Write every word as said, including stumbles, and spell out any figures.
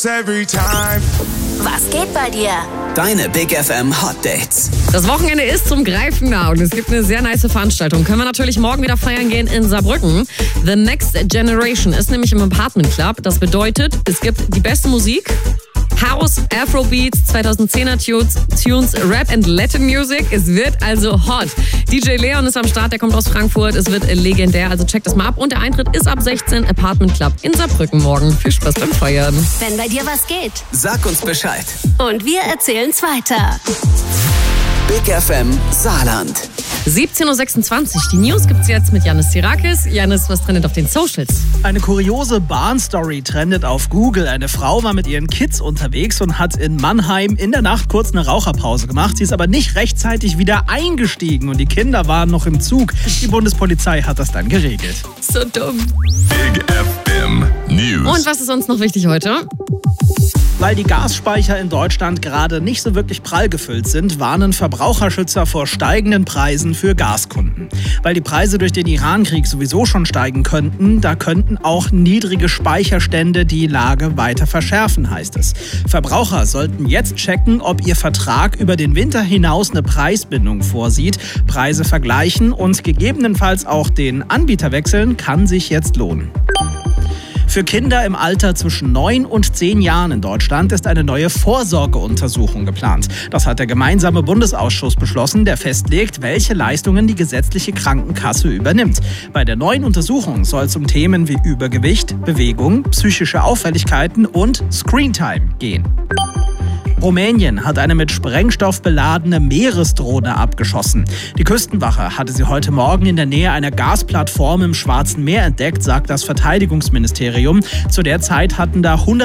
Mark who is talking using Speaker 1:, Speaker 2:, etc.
Speaker 1: Every time.
Speaker 2: Was geht bei dir?
Speaker 3: Deine Big F M Hot Dates.
Speaker 4: Das Wochenende ist zum Greifen nah und es gibt eine sehr nice Veranstaltung. Können wir natürlich morgen wieder feiern gehen in Saarbrücken. The Next Generation ist nämlich im Apartment Club. Das bedeutet, es gibt die beste Musik, House, Afrobeats, zweitausendzehner Tunes, Tunes, Rap and Latin Music. Es wird also hot. D J Leon ist am Start, der kommt aus Frankfurt. Es wird legendär, also checkt das mal ab. Und der Eintritt ist ab sechzehn, Apartment Club in Saarbrücken morgen. Viel Spaß beim Feiern.
Speaker 2: Wenn bei dir was geht.
Speaker 3: Sag uns Bescheid.
Speaker 2: Und wir erzählen's weiter.
Speaker 3: Big F M Saarland.
Speaker 4: siebzehn Uhr sechsundzwanzig. Die News gibt's jetzt mit Janis Tirakis. Janis, was trendet auf den Socials?
Speaker 5: Eine kuriose Bahnstory trendet auf Google. Eine Frau war mit ihren Kids unterwegs und hat in Mannheim in der Nacht kurz eine Raucherpause gemacht. Sie ist aber nicht rechtzeitig wieder eingestiegen und die Kinder waren noch im Zug. Die Bundespolizei hat das dann geregelt.
Speaker 4: So dumm.
Speaker 1: Big F M News.
Speaker 4: Und was ist sonst noch wichtig heute?
Speaker 5: Weil die Gasspeicher in Deutschland gerade nicht so wirklich prall gefüllt sind, warnen Verbraucherschützer vor steigenden Preisen für Gaskunden. Weil die Preise durch den Iran-Krieg sowieso schon steigen könnten, da könnten auch niedrige Speicherstände die Lage weiter verschärfen, heißt es. Verbraucher sollten jetzt checken, ob ihr Vertrag über den Winter hinaus eine Preisbindung vorsieht. Preise vergleichen und gegebenenfalls auch den Anbieter wechseln, kann sich jetzt lohnen. Für Kinder im Alter zwischen neun und zehn Jahren in Deutschland ist eine neue Vorsorgeuntersuchung geplant. Das hat der gemeinsame Bundesausschuss beschlossen, der festlegt, welche Leistungen die gesetzliche Krankenkasse übernimmt. Bei der neuen Untersuchung soll es um Themen wie Übergewicht, Bewegung, psychische Auffälligkeiten und Screentime gehen. Rumänien hat eine mit Sprengstoff beladene Meeresdrohne abgeschossen. Die Küstenwache hatte sie heute Morgen in der Nähe einer Gasplattform im Schwarzen Meer entdeckt, sagt das Verteidigungsministerium. Zu der Zeit hatten da hundert